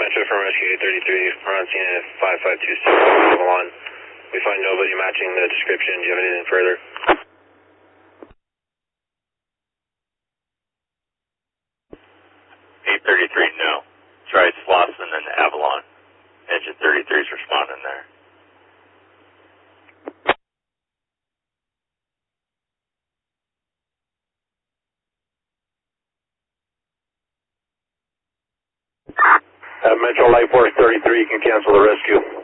Metro from Rescue 833, we're on scene at 5526 Avalon. We find nobody matching the description. Do you have anything further? 833, no. Try Slauson and Avalon. Engine 33 is responding there. Metro Light Force 33, you can cancel the rescue.